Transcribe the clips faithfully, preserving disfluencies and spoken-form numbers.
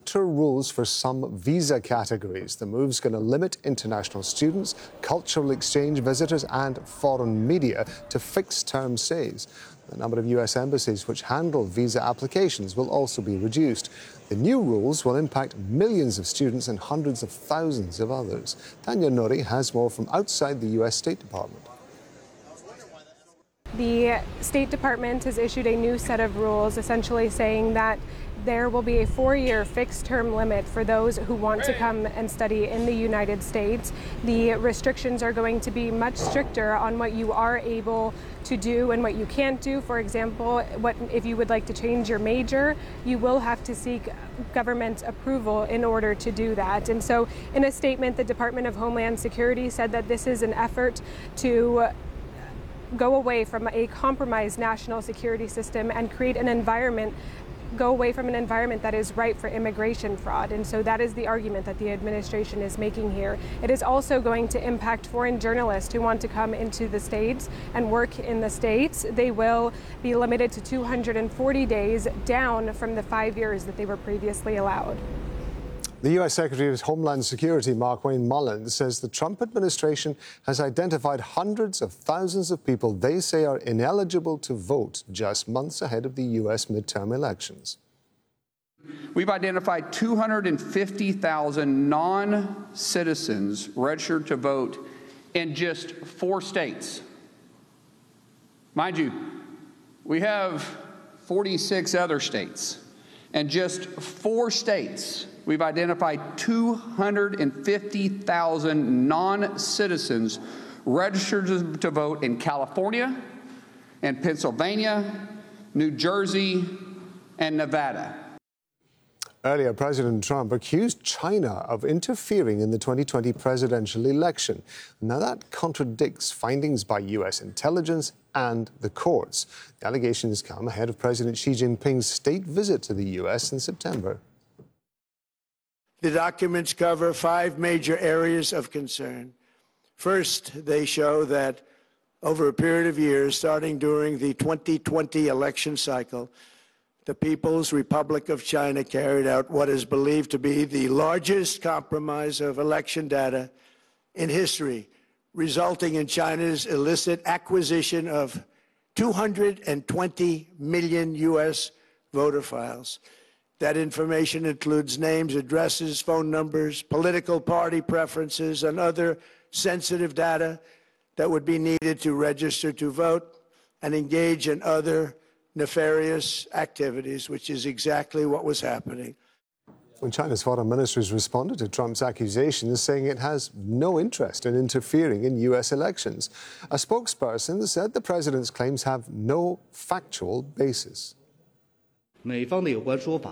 stricter rules for some visa categories. The move's going to limit international students, cultural exchange visitors and foreign media to fixed-term stays. The number of U S embassies which handle visa applications will also be reduced. The new rules will impact millions of students and hundreds of thousands of others. Tanya Nouri has more from outside the U S State Department. The State Department has issued a new set of rules essentially saying that there will be a four-year fixed-term limit for those who want to come and study in the United States. The restrictions are going to be much stricter on what you are able to do and what you can't do. For example, what if you would like to change your major, you will have to seek government approval in order to do that. And so in a statement, the Department of Homeland Security said that this is an effort to go away from a compromised national security system and create an environment, go away from an environment that is ripe for immigration fraud. And so that is the argument that the administration is making here. It is also going to impact foreign journalists who want to come into the States and work in the States. They will be limited to two hundred forty days, down from the five years that they were previously allowed. The U S Secretary of Homeland Security, Markwayne Mullins, says the Trump administration has identified hundreds of thousands of people they say are ineligible to vote just months ahead of the U S midterm elections. We've identified two hundred fifty thousand non-citizens registered to vote in just four states. Mind you, we have forty-six other states. And just four states, we've identified two hundred fifty thousand non-citizens registered to, to vote in California, and Pennsylvania, New Jersey, and Nevada. Earlier, President Trump accused China of interfering in the twenty twenty presidential election. Now, that contradicts findings by U S intelligence and the courts. The allegations come ahead of President Xi Jinping's state visit to the U S in September. The documents cover five major areas of concern. First, they show that over a period of years, starting during the twenty twenty election cycle, the People's Republic of China carried out what is believed to be the largest compromise of election data in history, resulting in China's illicit acquisition of two hundred twenty million U S voter files. That information includes names, addresses, phone numbers, political party preferences, and other sensitive data that would be needed to register to vote and engage in other nefarious activities, which is exactly what was happening. When China's foreign ministry has responded to Trump's accusations, saying it has no interest in interfering in U S elections. A spokesperson said the president's claims have no factual basis. The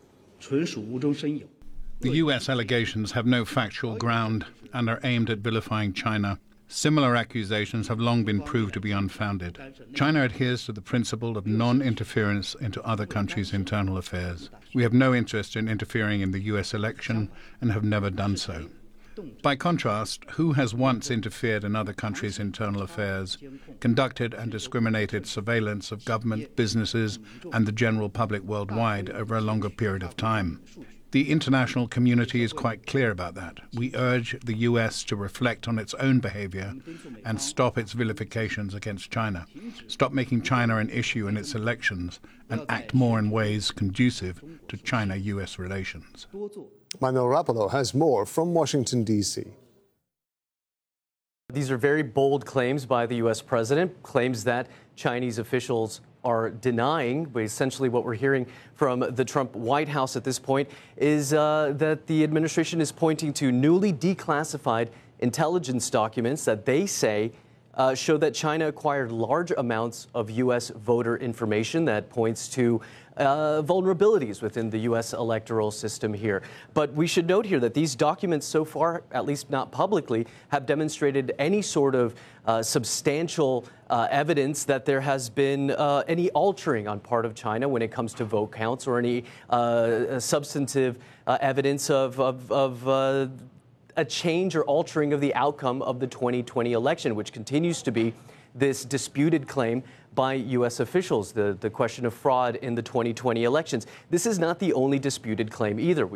U S allegations have no factual ground and are aimed at vilifying China. Similar accusations have long been proved to be unfounded. China adheres to the principle of non-interference into other countries' internal affairs. We have no interest in interfering in the U S election and have never done so. By contrast, who has once interfered in other countries' internal affairs, conducted and discriminated surveillance of government, businesses, and the general public worldwide over a longer period of time? The international community is quite clear about that. We urge the U S to reflect on its own behavior and stop its vilifications against China, stop making China an issue in its elections, and act more in ways conducive to China-U S relations. Manuel Rapallo has more from Washington, D C These are very bold claims by the U S president, claims that Chinese officials are denying. But essentially what we're hearing from the Trump White House at this point is uh, that the administration is pointing to newly declassified intelligence documents that they say uh, show that China acquired large amounts of U S voter information that points to uh, vulnerabilities within the U S electoral system here. But we should note here that these documents so far, at least not publicly, have demonstrated any sort of uh, substantial uh, evidence that there has been uh, any altering on part of China when it comes to vote counts or any uh, substantive uh, evidence of, of, of uh, a change or altering of the outcome of the twenty twenty election, which continues to be this disputed claim by U S officials, the, the question of fraud in the twenty twenty elections. This is not the only disputed claim either.